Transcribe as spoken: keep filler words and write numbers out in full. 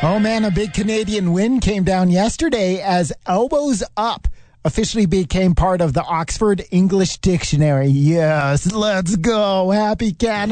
Oh, man, a big Canadian win came down yesterday as elbows up officially became part of the Oxford English Dictionary. Yes, let's go. Happy Canada.